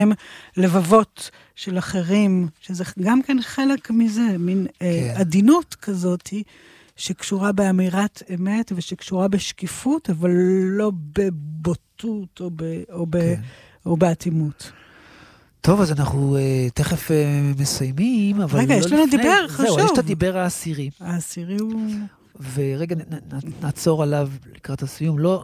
לבבות של אחרים, שזה גם כן חלק מזה, מין עדינות כזאת, שקשורה באמירת אמת, ושקשורה בשקיפות, אבל לא בבוטות או באטימות. טוב, אז אנחנו תכף מסיימים, אבל רגע, יש לנו דיבר חשוב. זהו, יש את הדיבר העשירי. העשירי הוא... ורגע נעצור עליו לקראת הסיום. לא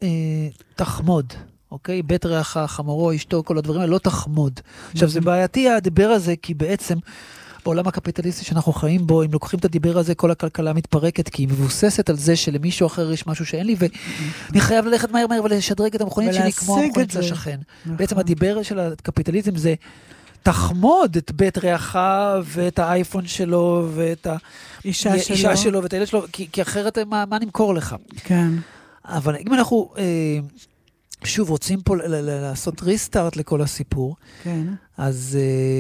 תחמוד, אוקיי? בית ריח, חמורו, אשתו, כל הדברים האלה, לא תחמוד. עכשיו, זה בעייתי הדיבר הזה, כי בעצם בעולם הקפיטליסטי שאנחנו חיים בו, אם לוקחים את הדיבר הזה, כל הכלכלה מתפרקת, כי היא מבוססת על זה שלמישהו אחר יש משהו שאין לי, ואני חייב ללכת מהר ולשדרג את המכונית שלי כמו המכונית לשכן. בעצם הדיבר של הקפיטליזם זה תחמוד את בית ריח ואת האייפון שלו ואת האישה שלו ואת הילד שלו, כי אחרת מה נמכור לך? כן. אבל אם אנחנו שוב רוצים פה לעשות ריסטארט לכל הסיפור, אז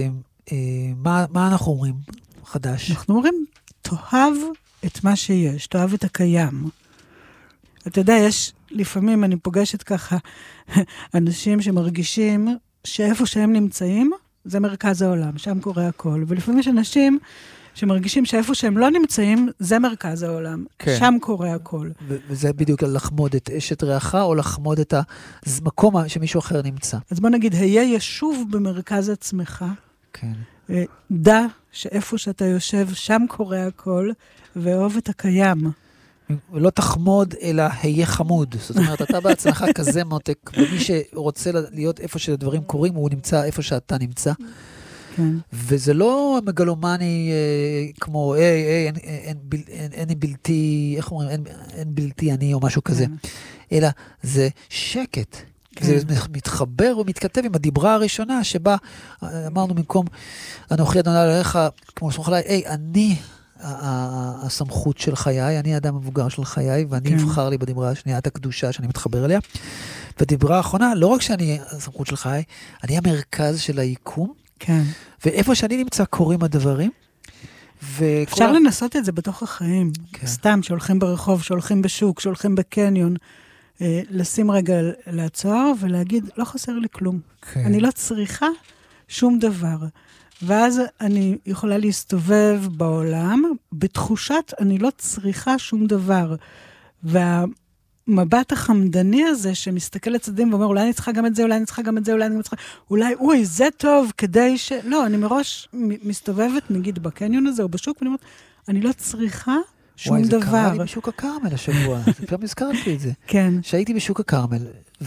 מה אנחנו אומרים חדש? אנחנו אומרים, תאהב את מה שיש, תאהב את הקיים. אתה יודע, יש לפעמים, אני פוגשת ככה, אנשים שמרגישים שאיפה שהם נמצאים, זה מרכז העולם, שם קורה הכל. ולפעמים יש אנשים שמרגישים שאיפה שהם לא נמצאים, זה מרכז העולם, כן. שם קורה הכל. וזה בדיוק לחמוד את אשת ריח, או לחמוד את המקום שמישהו אחר נמצא. אז בוא נגיד, היה ישוב במרכז עצמך, כן. דע שאיפה שאתה יושב, שם קורה הכל, ואוהב את הקיים. ולא תחמוד, אלא היה חמוד. זאת אומרת, אתה בעצמך כזה מותק, ומי שרוצה להיות איפה שהדברים קורים, הוא נמצא איפה שאתה נמצא. כן. וזה לא מגלומני כמו, אין בלתי, איך אומרים, אין בלתי אני או משהו כזה. אלא זה שקט. זה מתחבר ומתכתב עם הדיברה הראשונה שבה אמרנו במקום אנוכי אדוני אלוהיך כמו סמוך עליי, אני הסמכות של חיי, אני האדם המבוגר של חיי, ואני אבחר לי בדיברה השנייה את הקדושה שאני מתחבר אליה. ודיברה האחרונה, לא רק שאני הסמכות של חיי, אני המרכז של היקום, ואיפה שאני נמצא קורים הדברים. אפשר לנסות את זה בתוך החיים, סתם שהולכים ברחוב, שהולכים בשוק, שהולכים בקניון, לשים רגע לעצור ולהגיד, לא חסר לי כלום. אני לא צריכה שום דבר. ואז אני יכולה להסתובב בעולם, בתחושת אני לא צריכה שום דבר. והמבט החמדני הזה, שמסתכל לצדדים ואומר, אולי אני צריכה גם את זה, אולי אני צריכה גם את זה, אולי אני צריכה, אוי, זה טוב, כדי לא, אני מראש מסתובבת, נגיד בקניון הזה או בשוק, ואני אומרת, אני לא צריכה שום דבר. זה קרה לי בשוק הכרמל השבוע, פתאום הזכרתי את זה. כן. שהייתי בשוק הכרמל,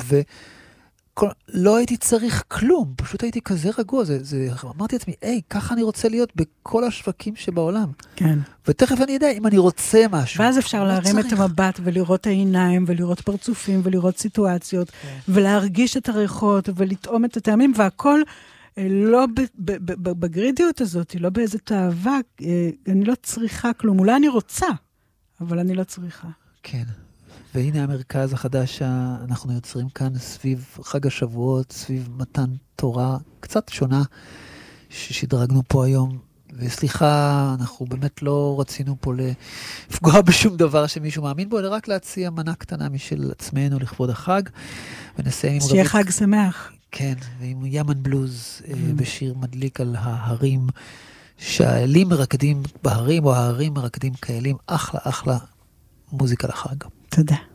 לא הייתי צריך כלום, פשוט הייתי כזה רגוע, אמרתי לעצמי, ככה אני רוצה להיות בכל השווקים שבעולם. כן. ותכף אני יודע אם אני רוצה משהו. ואז אפשר להרים את המבט ולראות העיניים, ולראות פרצופים, ולראות סיטואציות, ולהרגיש את הריחות, ולטעום את הטעמים, והכל לא בגרידיות הזאת, לא באיזה תאווה, אני לא צריכה כלום, אולי אני רוצה, אבל אני לא צריכה. כן. והנה המרכז החדש שאנחנו יוצרים כאן סביב חג השבועות, סביב מתן תורה קצת שונה ששדרגנו פה היום. וסליחה, אנחנו באמת לא רצינו פה לפגוע בשום דבר שמישהו מאמין בו, אלא רק להציע מנה קטנה משל עצמנו לכבוד החג. ונסיים עם שיהיה חג שמח. כן, ועם ימן בלוז בשיר מדליק על ההרים, שהאלים מרקדים בהרים או ההרים מרקדים כאלים. אחלה, אחלה מוזיקה לחג. תודה.